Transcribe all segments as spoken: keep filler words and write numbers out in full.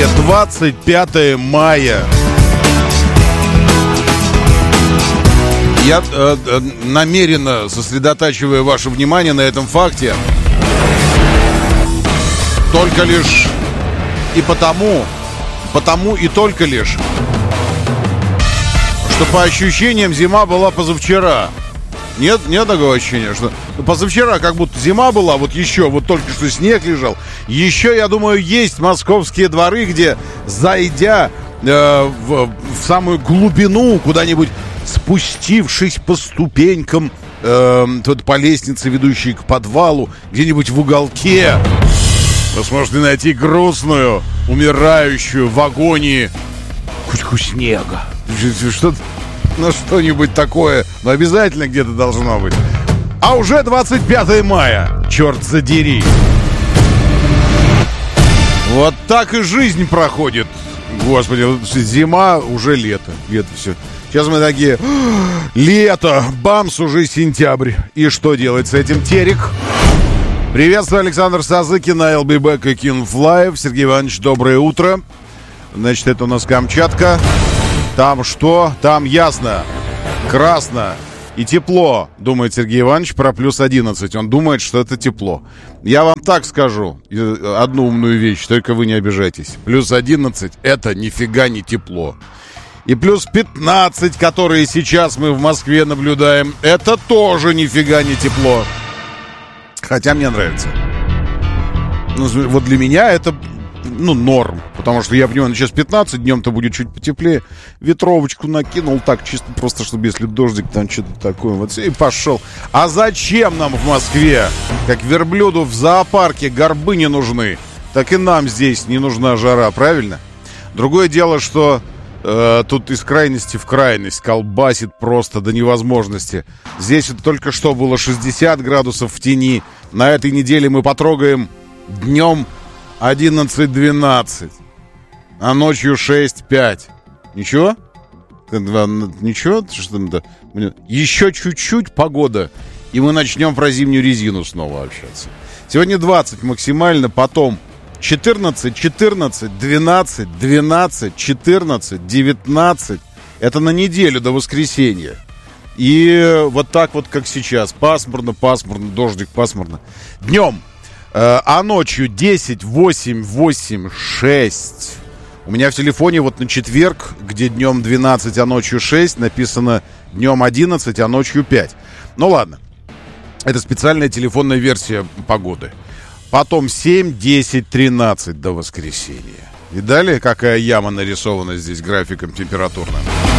Москве двадцать пятое мая. Я э, э, намеренно сосредотачиваю ваше внимание на этом факте только лишь и потому, потому и только лишь, что по ощущениям зима была позавчера. Нет, нет такого ощущения, что позавчера как будто зима была, вот еще, вот только что снег лежал. Еще, я думаю, есть московские дворы, где, зайдя э, в, в самую глубину, куда-нибудь спустившись по ступенькам, э, тут по лестнице, ведущей к подвалу, где-нибудь в уголке, вы сможете найти грустную, умирающую в агонии кучку снега. Что-то, ну, что-нибудь такое, но обязательно где-то должно быть. А уже двадцать пятое мая, черт задери. Вот так и жизнь проходит. Господи, зима, уже лето. Лето все. Сейчас мы такие, лето, бамс, уже сентябрь. И что делать с этим, Терек? Приветствую, Александр Сазыкин, I'll be back и King Fly. Сергей Иванович, доброе утро. Значит, это у нас Камчатка. Там что? Там ясно, красно и тепло, думает Сергей Иванович про плюс одиннадцать. Он думает, что это тепло. Я вам так скажу одну умную вещь, только вы не обижайтесь. Плюс одиннадцать это нифига не тепло. И плюс пятнадцать, которые сейчас мы в Москве наблюдаем, это тоже нифига не тепло. Хотя мне нравится. Ну, вот для меня это, ну, норм. Потому что я понимаю, сейчас пятнадцать, днем-то будет чуть потеплее. Ветровочку накинул так, чисто просто, чтобы если дождик, там что-то такое. Вот и пошел. А зачем нам в Москве, как верблюду в зоопарке, горбы не нужны, так и нам здесь не нужна жара, правильно? Другое дело, что э, тут из крайности в крайность колбасит просто до невозможности. Здесь это только что было шестьдесят градусов в тени. На этой неделе мы потрогаем днем одиннадцать-двенадцать, а ночью шесть-пять. Ничего? Ничего? Что-то... Еще чуть-чуть погода, и мы начнем про зимнюю резину снова общаться. Сегодня двадцать максимально, потом четырнадцать, четырнадцать, двенадцать, двенадцать, четырнадцать, девятнадцать. Это на неделю до воскресенья. И вот так вот, как сейчас. Пасмурно, пасмурно, дождик, пасмурно. Днем. А ночью десять, восемь, восемь, шесть. У меня в телефоне вот на четверг, где днем двенадцать, а ночью шесть, написано днем одиннадцать, а ночью пять. Ну ладно. Это специальная телефонная версия погоды. Потом семь, десять, тринадцать до воскресенья. Видали, какая яма нарисована здесь графиком температурным?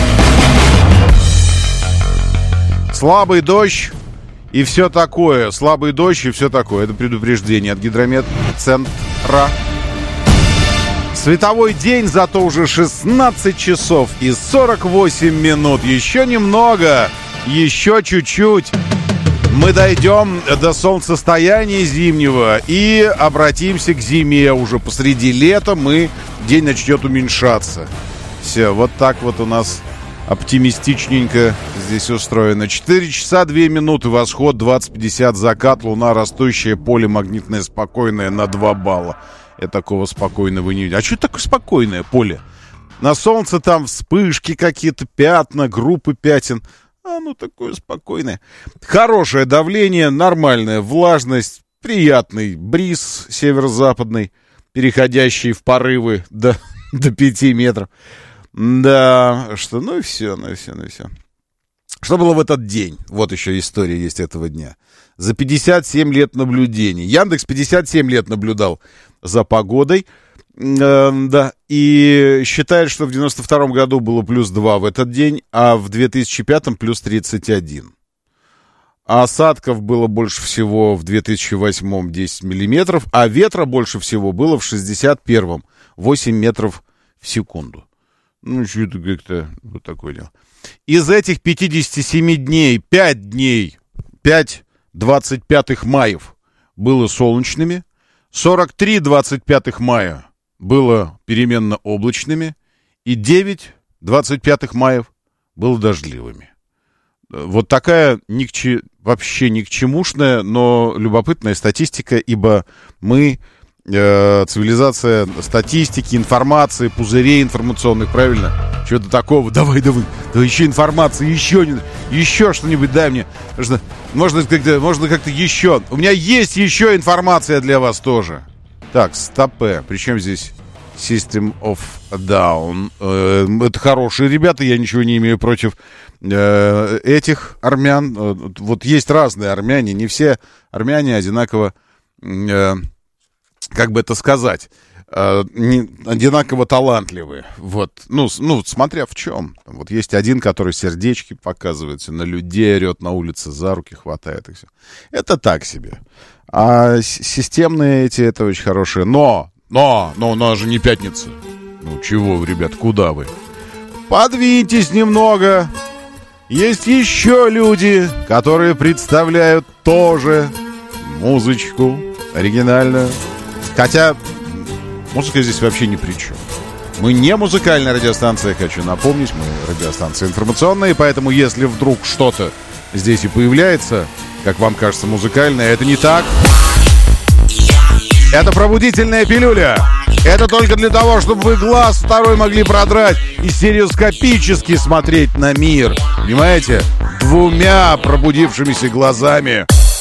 Слабый дождь и все такое. Слабый дождь и все такое. Это предупреждение от гидрометцентра. Световой день, зато уже шестнадцать часов и сорок восемь минут. Еще немного, еще чуть-чуть. Мы дойдем до солнцестояния зимнего и обратимся к зиме. Уже посреди лета мы, день начнет уменьшаться. Все, вот так вот у нас оптимистичненько здесь устроено. четыре часа две минуты, восход, двадцать пятьдесят закат, луна растущая, поле магнитное спокойное на два балла. Я такого спокойного не видел. А что такое спокойное поле? На солнце там вспышки какие-то, пятна, группы пятен. А ну такое спокойное. Хорошее давление, нормальная влажность, приятный бриз северо-западный, переходящий в порывы до, до пяти метров. Да, что, ну и все, ну и все, ну и все. Что было в этот день? Вот еще история есть этого дня. За пятьдесят семь лет наблюдений. Яндекс пятьдесят семь лет наблюдал за погодой. Э, да, и считает, что в девяносто втором году было плюс два в этот день, а в две тысячи пятом плюс тридцать один. А осадков было больше всего в две тысячи восьмом десять миллиметров, а ветра больше всего было в шестьдесят первом восемь метров в секунду. Ну, что-то как-то вот такое дело. Из этих пятидесяти семи дней, пять дней, пять двадцать пятых маев было солнечными, сорок три двадцать пятых мая было переменно облачными, и девять двадцать пятых маев было дождливыми. Вот такая ни к че, вообще ни к чемушная, но любопытная статистика, ибо мы э, цивилизация статистики, информации, пузырей информационных, правильно? Чего-то такого. Давай, давай, давай еще информации, еще, еще что-нибудь дай мне. Можно, можно как-то, можно как-то еще. У меня есть еще информация для вас тоже. Так, стопе. Причем здесь System of a Down. Э, это хорошие ребята, я ничего не имею против э, этих армян. Вот есть разные армяне, не все армяне одинаково, э, как бы это сказать, э, не, одинаково талантливые. Вот, ну, ну, смотря в чем. Вот есть один, который сердечки показывает, на людей орет, на улице за руки хватает и все. Это так себе. А системные эти, это очень хорошие. Но, но, но у нас же не пятница. Ну чего вы, ребят, куда вы? Подвиньтесь немного. Есть еще люди, которые представляют тоже музычку оригинальную. Хотя музыка здесь вообще ни при чем. Мы не музыкальная радиостанция, хочу напомнить. Мы радиостанция информационная, и поэтому если вдруг что-то здесь и появляется, как вам кажется, музыкальное, это не так. Это пробудительная пилюля. Это только для того, чтобы вы глаз второй могли продрать и стереоскопически смотреть на мир. Понимаете? Двумя пробудившимися глазами.